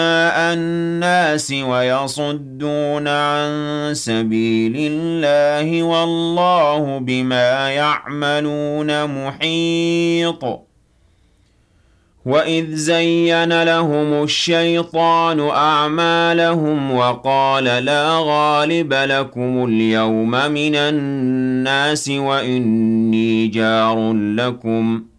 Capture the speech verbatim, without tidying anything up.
الناس ويصدون عن سبيل الله والله بما يعملون محيط وإذ زين لهم الشيطان أعمالهم وقال لا غالب لكم اليوم من الناس وإني جار لكم